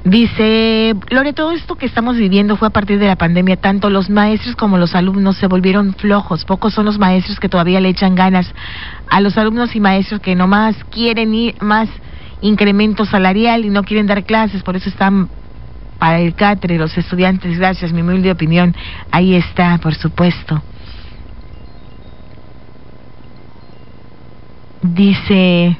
Dice, Lore, todo esto que estamos viviendo fue a partir de la pandemia. Tanto los maestros como los alumnos se volvieron flojos. Pocos son los maestros que todavía le echan ganas a los alumnos y maestros que nomás quieren ir más incremento salarial y no quieren dar clases. Por eso están para el catre los estudiantes. Gracias, mi humilde opinión. Ahí está, por supuesto. Dice...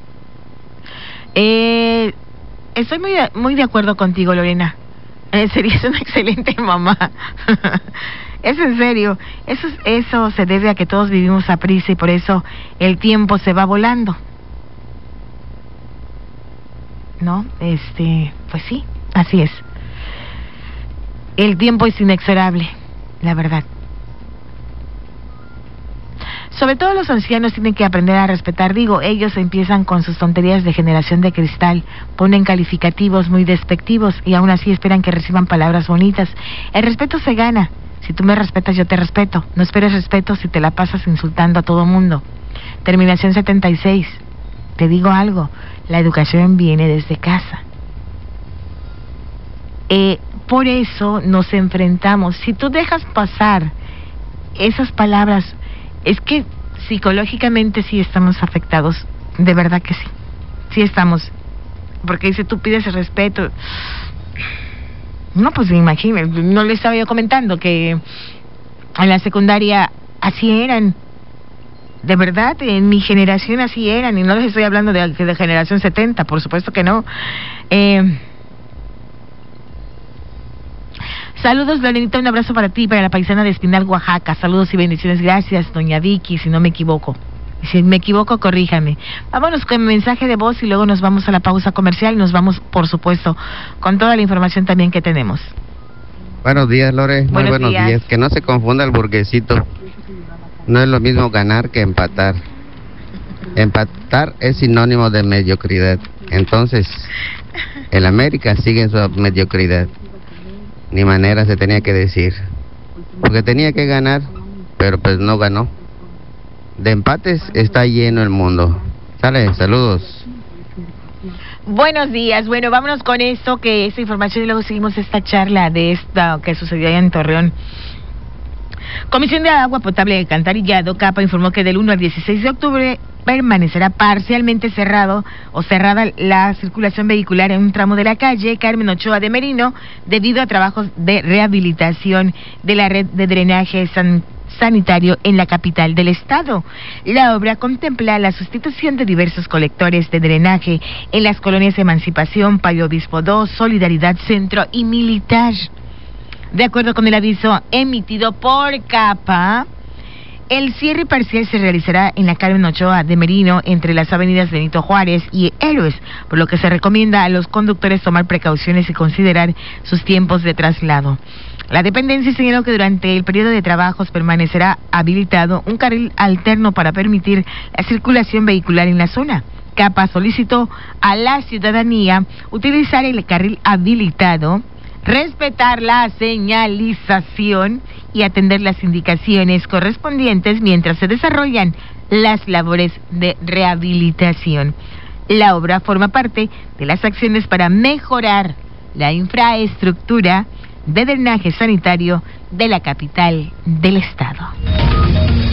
estoy muy de acuerdo contigo, Lorena. Serías una excelente mamá. Es en serio. Eso se debe a que todos vivimos a prisa y por eso el tiempo se va volando. ¿No? Pues sí, así es. El tiempo es inexorable, la verdad. Sobre todo los ancianos tienen que aprender a respetar. Digo, ellos empiezan con sus tonterías de generación de cristal, ponen calificativos muy despectivos y aún así esperan que reciban palabras bonitas. El respeto se gana. Si tú me respetas, yo te respeto. No esperes respeto si te la pasas insultando a todo mundo. Terminación 76. Te digo algo, la educación viene desde casa. Por eso nos enfrentamos. Si tú dejas pasar esas palabras, es que psicológicamente sí estamos afectados, de verdad que sí, sí estamos, porque dice, tú pides el respeto. No, pues imagínate, no le estaba yo comentando que en la secundaria así eran, de verdad, en mi generación así eran, y no les estoy hablando de generación 70, por supuesto que no. Saludos, Lorenita, un abrazo para ti, para la paisana de Espinal, Oaxaca. Saludos y bendiciones. Gracias, doña Vicky, si no me equivoco. Si me equivoco, corríjame. Vámonos con mensaje de voz y luego nos vamos a la pausa comercial y nos vamos, por supuesto, con toda la información también que tenemos. Buenos días, Lore. Muy buenos días. Que no se confunda el burguesito. No es lo mismo ganar que empatar. Empatar es sinónimo de mediocridad. Entonces, el América sigue en su mediocridad. Ni manera se tenía que decir, porque tenía que ganar, pero pues no ganó. De empates está lleno el mundo. Sale, saludos. Buenos días. Bueno, vámonos con esto, que esta información, y luego seguimos esta charla de esta que sucedió allá en Torreón. Comisión de Agua Potable de Alcantarillado, CAPA, informó que del 1 al 16 de octubre permanecerá parcialmente cerrada la circulación vehicular en un tramo de la calle Carmen Ochoa de Merino debido a trabajos de rehabilitación de la red de drenaje sanitario en la capital del estado. La obra contempla la sustitución de diversos colectores de drenaje en las colonias Emancipación, Payo Obispo II, Solidaridad Centro y Militar. De acuerdo con el aviso emitido por CAPA, el cierre parcial se realizará en la Carmen Ochoa de Merino entre las avenidas Benito Juárez y Héroes, por lo que se recomienda a los conductores tomar precauciones y considerar sus tiempos de traslado. La dependencia señaló que durante el periodo de trabajos permanecerá habilitado un carril alterno para permitir la circulación vehicular en la zona. CAPA solicitó a la ciudadanía utilizar el carril habilitado, respetar la señalización y atender las indicaciones correspondientes mientras se desarrollan las labores de rehabilitación. La obra forma parte de las acciones para mejorar la infraestructura de drenaje sanitario de la capital del estado.